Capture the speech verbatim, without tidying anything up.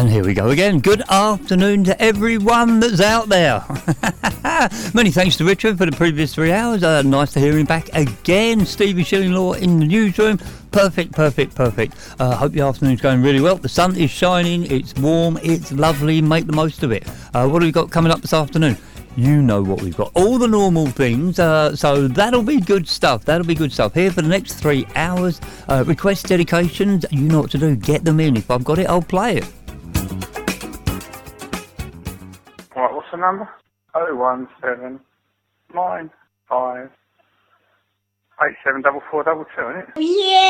And here we go again. Good afternoon to everyone that's out there. Many thanks to Richard for the previous three hours. Uh, nice to hear him back again. Stevie Shillinglaw in the newsroom. Perfect, perfect, perfect. Uh, hope your afternoon's going really well. The sun is shining. It's warm. It's lovely. Make the most of it. Uh, what have we got coming up this afternoon? You know what we've got. All the normal things. Uh, so that'll be good stuff. That'll be good stuff. Here for the next three hours. Uh, request dedications. You know what to do. Get them in. If I've got it, I'll play it. Right, what's the number? Oh one seven nine five eight seven double four double two, isn't it? Yeah.